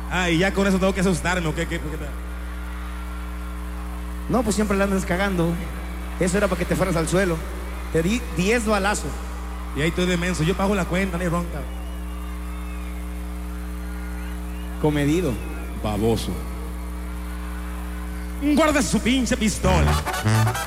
Ah, y ya con eso tengo que asustarme, ¿o qué tal? No, pues siempre la andas cagando. Eso era para que te fueras al suelo. Te di 10 balazos. Y ahí estoy de menso. Yo pago la cuenta, ni ronca. Comedido. Baboso. Guarda su pinche pistola.